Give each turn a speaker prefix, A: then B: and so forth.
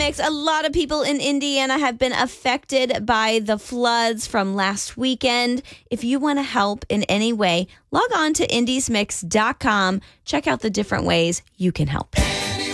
A: A lot of people in Indiana have been affected by the floods from last weekend. If you want to help in any way, log on to indiesmix.com. Check out the different ways you can help.